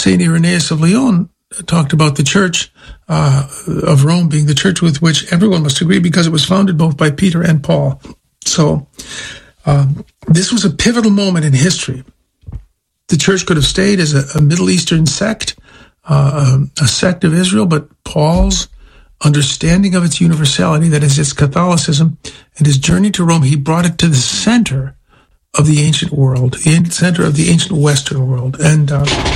St. Irenaeus of Lyon talked about the Church of Rome being the church with which everyone must agree because it was founded both by Peter and Paul. So this was a pivotal moment in history. The church could have stayed as a Middle Eastern sect, a sect of Israel, but Paul's understanding of its universality, that is its Catholicism, and his journey to Rome, he brought it to the center of the ancient world, the center of the ancient Western world, and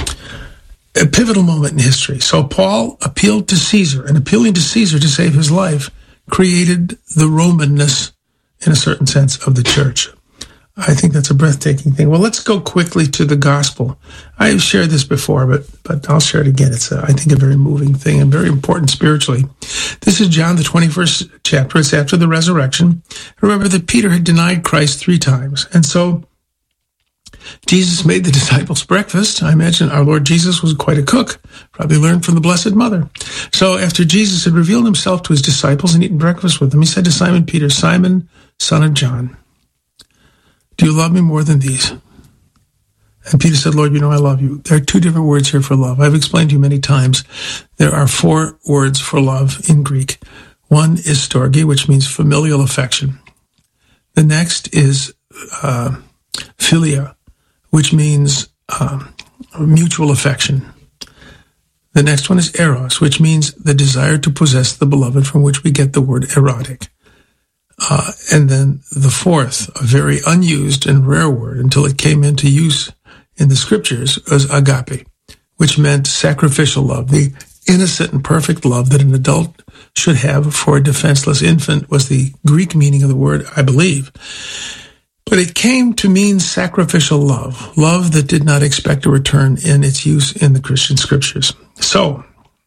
a pivotal moment in history. So Paul appealed to Caesar, and appealing to Caesar to save his life created the Romanness, in a certain sense, of the church. I think that's a breathtaking thing. Well, let's go quickly to the gospel. I've shared this before, but I'll share it again. It's, I think, a very moving thing and very important spiritually. This is John, the 21st chapter. It's after the resurrection. Remember that Peter had denied Christ 3 times. And so Jesus made the disciples breakfast. I imagine our Lord Jesus was quite a cook, probably learned from the Blessed Mother. So after Jesus had revealed himself to his disciples and eaten breakfast with them, he said to Simon Peter, "Simon, son of John, do you love me more than these?" And Peter said, "Lord, you know I love you." There are 2 different words here for love. I've explained to you many times. There are 4 words for love in Greek. One is storge, which means familial affection. The next is philia, which means mutual affection. The next one is eros, which means the desire to possess the beloved, from which we get the word erotic. And then the 4th, a very unused and rare word until it came into use in the scriptures, was agape, which meant sacrificial love. The innocent and perfect love that an adult should have for a defenseless infant was the Greek meaning of the word, I believe. But it came to mean sacrificial love, love that did not expect a return in its use in the Christian scriptures. So,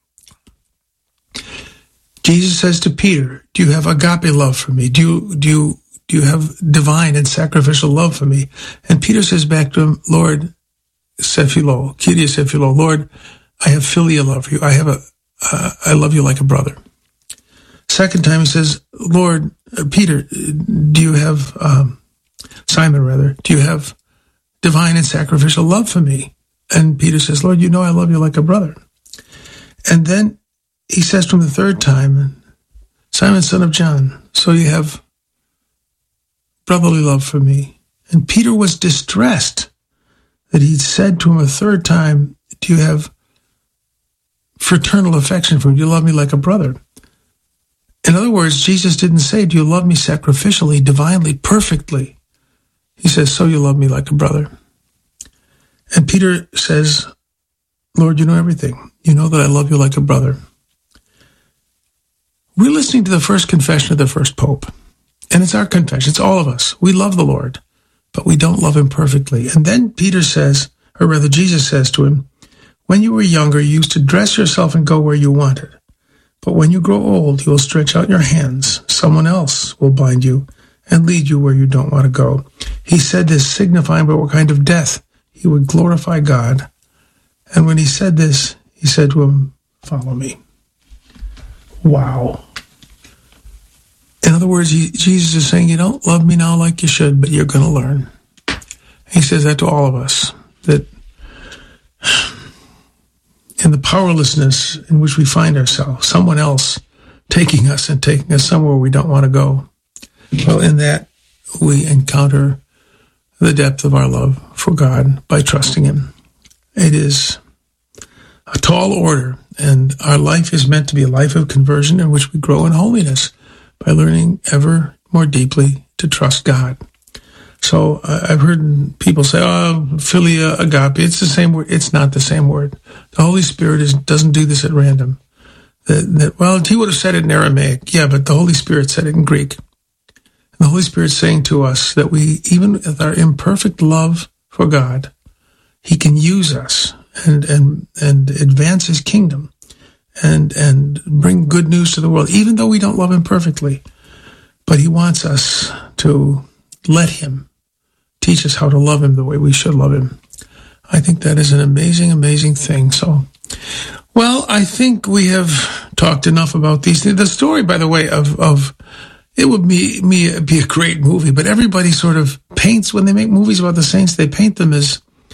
Jesus says to Peter, "Do you have agape love for me? Do you have divine and sacrificial love for me?" And Peter says back to him, "Lord, Sephilo, Kyrie Sephilo, Lord, I have filial love for you. I love you like a brother." Second time he says, "Lord, Peter, do you have, Simon rather, do you have divine and sacrificial love for me?" And Peter says, "Lord, you know I love you like a brother." And then he says to him the 3rd time, "Simon, son of John, so you have brotherly love for me." And Peter was distressed that he said to him a 3rd time, "Do you have fraternal affection for me? Do you love me like a brother?" In other words, Jesus didn't say, "Do you love me sacrificially, divinely, perfectly?" He says, "So you love me like a brother." And Peter says, "Lord, you know everything. You know that I love you like a brother." We're listening to the first confession of the first pope, and it's our confession. It's all of us. We love the Lord, but we don't love him perfectly. And then Peter says, or rather Jesus says to him, "When you were younger, you used to dress yourself and go where you wanted. But when you grow old, you will stretch out your hands. Someone else will bind you and lead you where you don't want to go." He said this signifying by what kind of death he would glorify God. And when he said this, he said to him, "Follow me." Wow. In other words, Jesus is saying, you don't love me now like you should, but you're going to learn. He says that to all of us, that in the powerlessness in which we find ourselves, someone else taking us somewhere we don't want to go. Well, in that, we encounter the depth of our love for God by trusting him. It is a tall order, and our life is meant to be a life of conversion in which we grow in holiness by learning ever more deeply to trust God. So I've heard people say, "Oh, philia, agape, it's the same word." It's not the same word. The Holy Spirit doesn't do this at random. Well, he would have said it in Aramaic. Yeah, but the Holy Spirit said it in Greek. And the Holy Spirit's saying to us that we, even with our imperfect love for God, he can use us and advance his kingdom and bring good news to the world, even though we don't love him perfectly. But he wants us to let him teach us how to love him the way we should love him. I think that is an amazing, amazing thing. So, well, I think we have talked enough about these things. The story, by the way, of it would be a great movie, but everybody sort of paints, when they make movies about the saints, they paint them as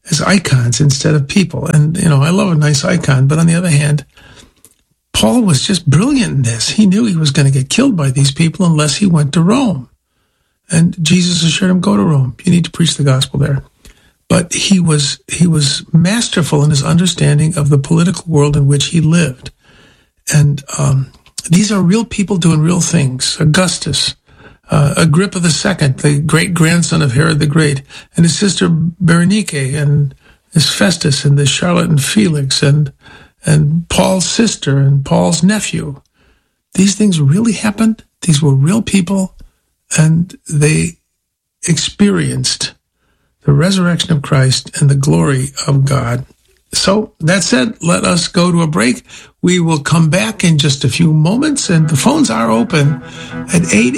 as icons instead of people. And, I love a nice icon, but on the other hand, Paul was just brilliant in this. He knew he was going to get killed by these people unless he went to Rome. And Jesus assured him, go to Rome. You need to preach the gospel there. But he was masterful in his understanding of the political world in which he lived. And these are real people doing real things. Augustus, Agrippa II, the great-grandson of Herod the Great, and his sister Berenike, and his Festus, and the Charlotte and Felix, and Paul's sister, and Paul's nephew. These things really happened. These were real people, and they experienced the resurrection of Christ and the glory of God. So that said, let us go to a break. We will come back in just a few moments, and the phones are open at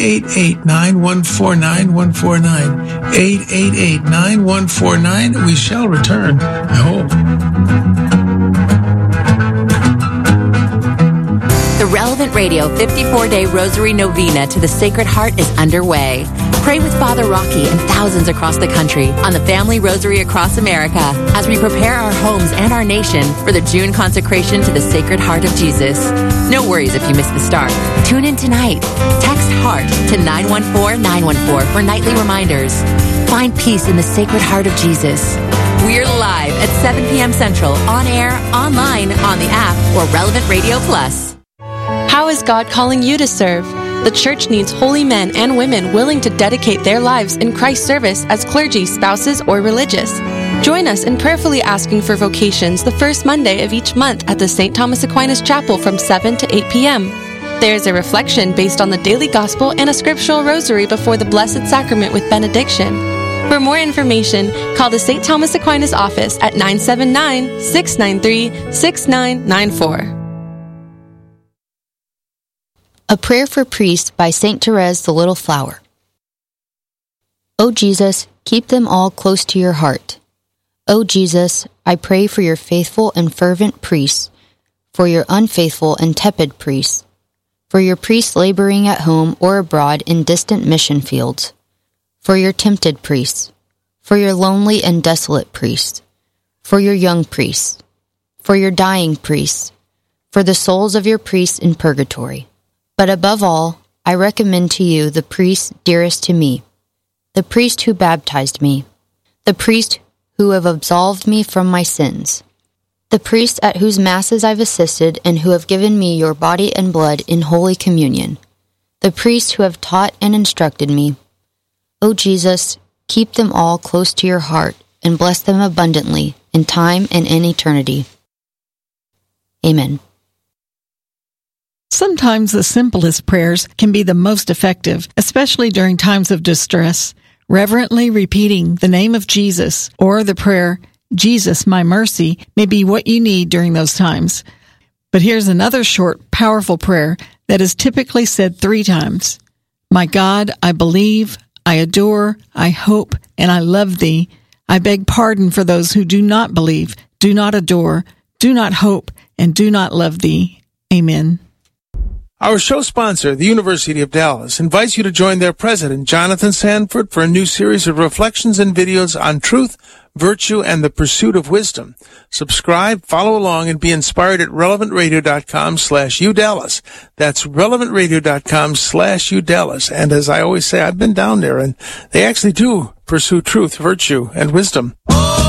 888-914-9149. 888-9149. We shall return, I hope. The Relevant Radio 54-Day Rosary Novena to the Sacred Heart is underway. Pray with Father Rocky and thousands across the country on the Family Rosary Across America as we prepare our homes and our nation for the June consecration to the Sacred Heart of Jesus. No worries if you miss the start. Tune in tonight. Text HEART to 914-914 for nightly reminders. Find peace in the Sacred Heart of Jesus. We're live at 7 p.m. Central, on air, online, on the app, or Relevant Radio Plus. How is God calling you to serve? The church needs holy men and women willing to dedicate their lives in Christ's service as clergy, spouses, or religious. Join us in prayerfully asking for vocations the first Monday of each month at the St. Thomas Aquinas Chapel from 7 to 8 p.m. There is a reflection based on the daily gospel and a scriptural rosary before the Blessed Sacrament with benediction. For more information, call the St. Thomas Aquinas office at 979-693-6994. A Prayer for Priests by St. Therese the Little Flower. O Jesus, keep them all close to your heart. O Jesus, I pray for your faithful and fervent priests, for your unfaithful and tepid priests, for your priests laboring at home or abroad in distant mission fields, for your tempted priests, for your lonely and desolate priests, for your young priests, for your dying priests, for the souls of your priests in purgatory. But above all, I recommend to you the priest dearest to me, the priest who baptized me, the priest who have absolved me from my sins, the priests at whose masses I've assisted and who have given me your body and blood in Holy Communion, the priests who have taught and instructed me. O Jesus, keep them all close to your heart and bless them abundantly in time and in eternity. Amen. Sometimes the simplest prayers can be the most effective, especially during times of distress. Reverently repeating the name of Jesus or the prayer, Jesus, my mercy, may be what you need during those times. But here's another short, powerful prayer that is typically said 3 times. My God, I believe, I adore, I hope, and I love thee. I beg pardon for those who do not believe, do not adore, do not hope, and do not love thee. Amen. Our show sponsor, the University of Dallas, invites you to join their president, Jonathan Sanford, for a new series of reflections and videos on truth, virtue, and the pursuit of wisdom. Subscribe, follow along, and be inspired at relevantradio.com/udallas. That's relevantradio.com/udallas. And as I always say, I've been down there, and they actually do pursue truth, virtue, and wisdom.